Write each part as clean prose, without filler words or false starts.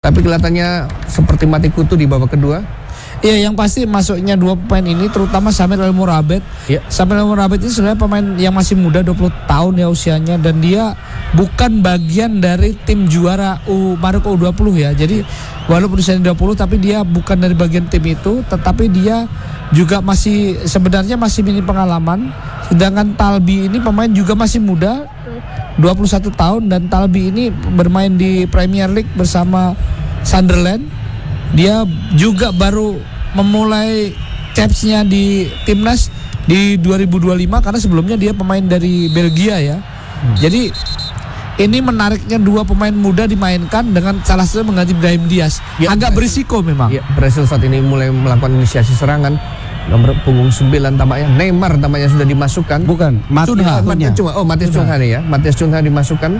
Tapi kelihatannya seperti mati kutu di babak kedua. Iya, yang pasti masuknya dua pemain ini, terutama Samir El Morabet. Ya. Samir El Morabet ini sebenarnya pemain yang masih muda, 20 tahun ya usianya, dan dia bukan bagian dari tim juara Maroko U20 ya. Jadi walaupun usianya 20, tapi dia bukan dari bagian tim itu, tetapi dia juga sebenarnya masih minim pengalaman. Sedangkan Talbi ini pemain juga masih muda, 21 tahun, dan Talbi ini bermain di Premier League bersama Sunderland. Dia juga baru memulai chapsnya di timnas di 2025, karena sebelumnya dia pemain dari Belgia ya. Jadi ini menariknya dua pemain muda dimainkan dengan salah satu mengganti Brahim Diaz. Ya, agak berisiko memang. Ya, Brasil saat ini mulai melakukan inisiasi serangan. Nomor punggung 9 tampaknya Neymar tampaknya sudah dimasukkan. Bukan, Cunha. Matias Cunha nih ya. Matias Cunha dimasukkan.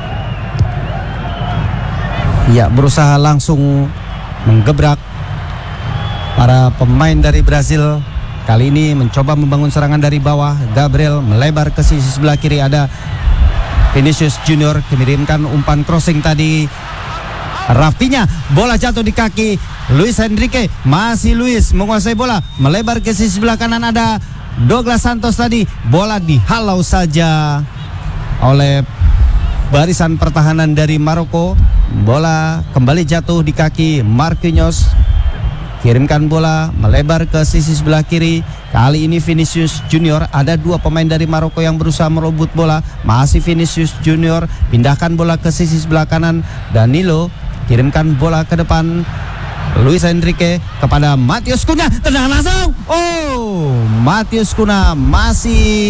Ya, berusaha langsung menggebrak para pemain dari Brasil. Kali ini mencoba membangun serangan dari bawah. Gabriel melebar ke sisi sebelah kiri, ada Vinicius Junior mengirimkan umpan crossing tadi. Rafinha, bola jatuh di kaki Luis Enrique. Masih Luis menguasai bola, melebar ke sisi sebelah kanan, ada Douglas Santos tadi. Bola dihalau saja oleh barisan pertahanan dari Maroko. Bola kembali jatuh di kaki Marquinhos. Kirimkan bola melebar ke sisi sebelah kiri. Kali ini Vinicius Junior. Ada dua pemain dari Maroko yang berusaha merebut bola. Masih Vinicius Junior, pindahkan bola ke sisi sebelah kanan. Danilo kirimkan bola ke depan. Luis Enrique kepada Matheus Cunha, tendangan langsung. Oh, Matheus Cunha masih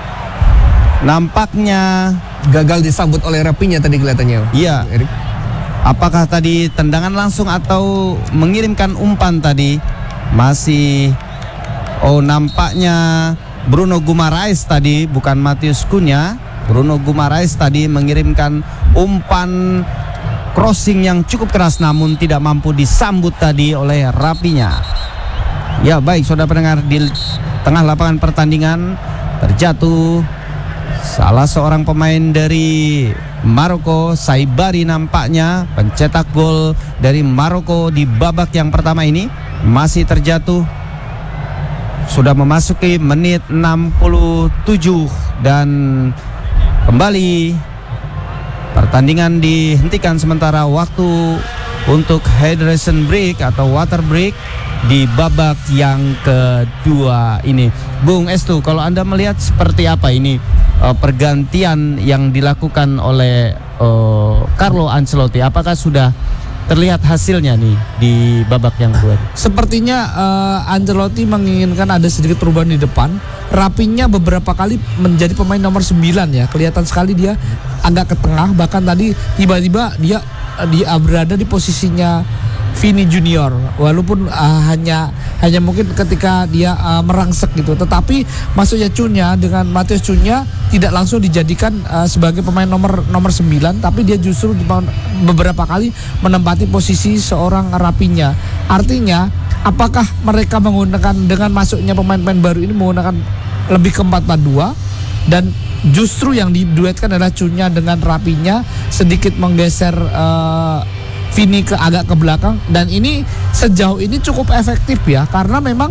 nampaknya Gagal disambut oleh Rafinha tadi kelihatannya. Iya. Erik. Apakah tadi tendangan langsung atau mengirimkan umpan tadi? Masih nampaknya Bruno Guimaraes tadi, bukan Matheus Cunha. Bruno Guimaraes tadi mengirimkan umpan crossing yang cukup keras, namun tidak mampu disambut tadi oleh Rafinha. Ya, baik saudara pendengar, di tengah lapangan pertandingan terjatuh salah seorang pemain dari Maroko, Saibari nampaknya pencetak gol dari Maroko di babak yang pertama ini. Masih terjatuh. Sudah memasuki menit 67 dan kembali pertandingan dihentikan sementara waktu untuk hydration break atau water break di babak yang kedua ini. Bung Estu, kalau Anda melihat seperti apa ini pergantian yang dilakukan oleh Carlo Ancelotti, apakah sudah terlihat hasilnya nih di babak yang kedua? Sepertinya Ancelotti menginginkan ada sedikit perubahan di depan. Rafinha beberapa kali menjadi pemain nomor 9 ya. Kelihatan sekali dia agak ke tengah, bahkan tadi tiba-tiba dia berada di posisinya Vini Junior, walaupun hanya mungkin ketika dia merangsek gitu. Tetapi masuknya Cunha dengan Matheus Cunha tidak langsung dijadikan sebagai pemain nomor 9, tapi dia justru beberapa kali menempati posisi seorang Rafinha. Artinya apakah mereka menggunakan dengan masuknya pemain-pemain baru ini menggunakan lebih ke 4-4-2, dan justru yang diduetkan adalah Cunha dengan Rafinha, sedikit menggeser Vini agak ke belakang, dan ini sejauh ini cukup efektif ya, karena memang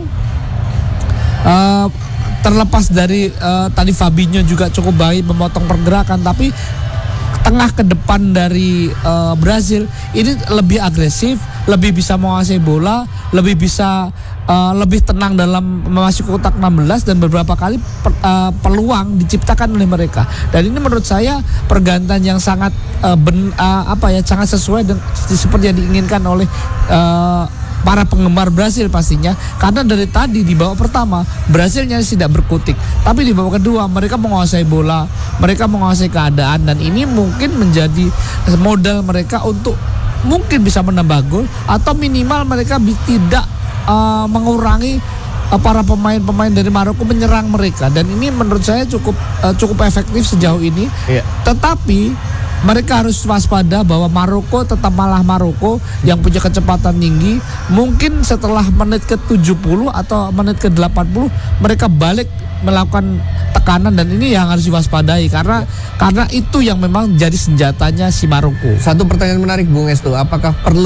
terlepas dari tadi Fabinho juga cukup baik memotong pergerakan, tapi tengah ke depan dari Brasil ini lebih agresif, lebih bisa menguasai bola, lebih bisa lebih tenang dalam memasuki kotak 16, dan beberapa kali peluang diciptakan oleh mereka. Dan ini menurut saya pergantian yang sangat sangat sesuai dengan seperti yang diinginkan oleh para penggemar Brasil pastinya, karena dari tadi di babak pertama Brasil nyaris tidak berkutik, tapi di babak kedua mereka menguasai bola, mereka menguasai keadaan, dan ini mungkin menjadi modal mereka untuk mungkin bisa menambah gol, atau minimal mereka tidak mengurangi para pemain-pemain dari Maroko menyerang mereka. Dan ini menurut saya cukup efektif sejauh ini. Iya. Tetapi mereka harus waspada bahwa Maroko tetap malah Maroko yang punya kecepatan tinggi. Mungkin setelah menit ke-70 atau menit ke-80 mereka balik melakukan tekanan, dan ini yang harus diwaspadai karena itu yang memang jadi senjatanya si Maroko. Satu pertanyaan menarik Bung Estu, apakah perlu